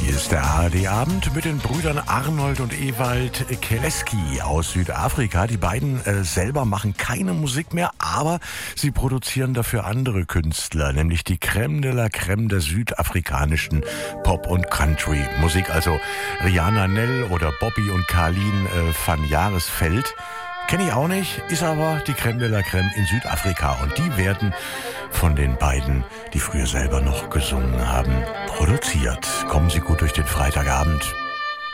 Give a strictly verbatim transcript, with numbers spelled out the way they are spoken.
Hier ist der A R D-Abend mit den Brüdern Arnold und Ewald Keleski aus Südafrika. Die beiden äh, selber machen keine Musik mehr, aber sie produzieren dafür andere Künstler, nämlich die Crème de la Crème der südafrikanischen Pop- und Country-Musik. Also Rihanna Nel oder Bobby und Carlin äh, van Jahresveld. Kenne ich auch nicht, ist aber die Crème de la Crème in Südafrika. Und die werden von den beiden, die früher selber noch gesungen haben, produziert. Kommen Sie gut durch den Freitagabend.